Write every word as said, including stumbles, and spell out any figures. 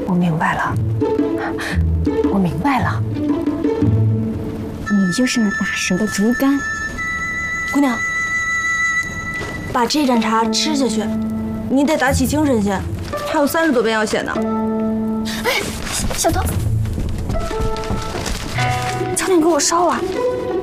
我明白了，我明白了，你就是那打蛇的竹竿。 姑娘，把这盏茶吃下去，你得打起精神先，还有三十多遍要写呢。 哎，小偷，早点给我烧啊！